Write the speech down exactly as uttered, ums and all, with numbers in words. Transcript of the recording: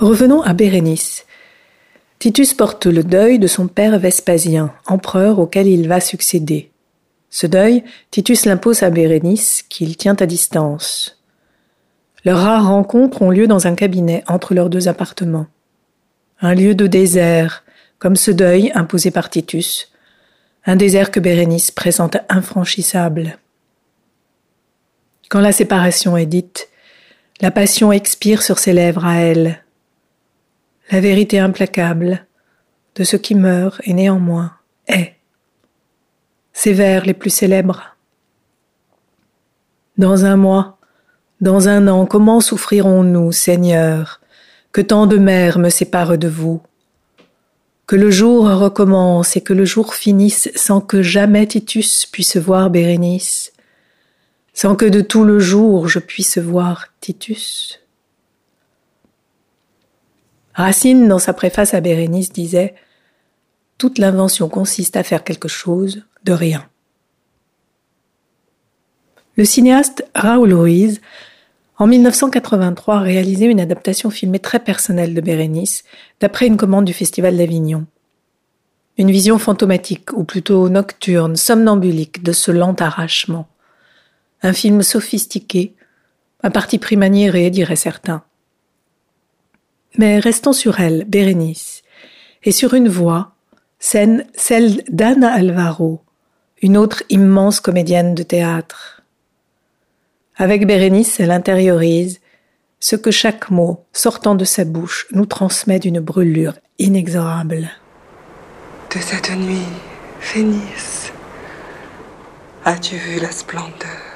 Revenons à Bérénice. Titus porte le deuil de son père Vespasien, empereur auquel il va succéder. Ce deuil, Titus l'impose à Bérénice, qu'il tient à distance. Leurs rares rencontres ont lieu dans un cabinet entre leurs deux appartements. Un lieu de désert, comme ce deuil imposé par Titus, un désert que Bérénice présente infranchissable. Quand la séparation est dite, la passion expire sur ses lèvres à elle. La vérité implacable de ce qui meurt et néanmoins est. Ses vers les plus célèbres. Dans un mois, dans un an, comment souffrirons-nous, Seigneur, que tant de mers me séparent de vous? Que le jour recommence et que le jour finisse sans que jamais Titus puisse voir Bérénice, sans que de tout le jour je puisse voir Titus. Racine, dans sa préface à Bérénice, disait « Toute l'invention consiste à faire quelque chose de rien ». Le cinéaste Raoul Ruiz, en mille neuf cent quatre-vingt-trois, a réalisé une adaptation filmée très personnelle de Bérénice, d'après une commande du Festival d'Avignon. Une vision fantomatique, ou plutôt nocturne, somnambulique, de ce lent arrachement. Un film sophistiqué, un parti pris maniéré, diraient certains. Mais restons sur elle, Bérénice, et sur une voix, scène, celle d'Anna Alvaro, une autre immense comédienne de théâtre. Avec Bérénice, elle intériorise ce que chaque mot, sortant de sa bouche, nous transmet d'une brûlure inexorable. De cette nuit, Phénix, as-tu vu la splendeur?